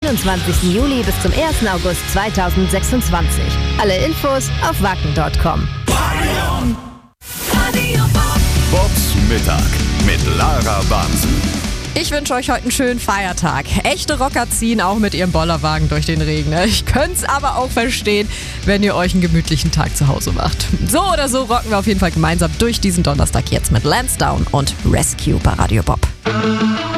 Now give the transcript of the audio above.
21. Juli bis zum 1. August 2026. Alle Infos auf wacken.com. Bobs Mittag mit Lara Bamsen. Ich wünsche euch heute einen schönen Feiertag. Echte Rocker ziehen auch mit ihrem Bollerwagen durch den Regen. Ich könnte es aber auch verstehen, wenn ihr euch einen gemütlichen Tag zu Hause macht. So oder so rocken wir auf jeden Fall gemeinsam durch diesen Donnerstag jetzt mit Lansdowne und Rescue bei Radio Bob.